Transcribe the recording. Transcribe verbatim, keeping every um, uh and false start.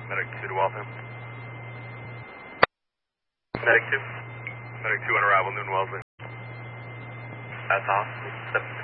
Medic two to Waltham. Medic two. Medic two on arrival, Noon Wellesley. That's off.